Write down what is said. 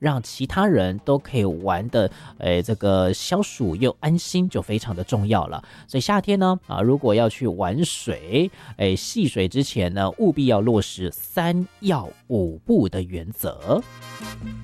让其他人都可以玩的这个消暑又安心，就非常的重要了。所以夏天呢如果要去玩水戏水之前呢，务必要落实3要5不的原则。